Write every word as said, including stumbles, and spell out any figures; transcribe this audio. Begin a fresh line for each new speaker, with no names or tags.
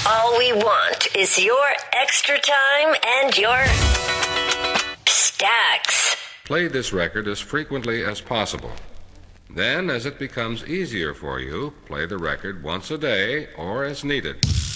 All we want is your extra time and your stacks.
Play this record as frequently as possible. Then, as it becomes easier for you, play the record once a day or as needed.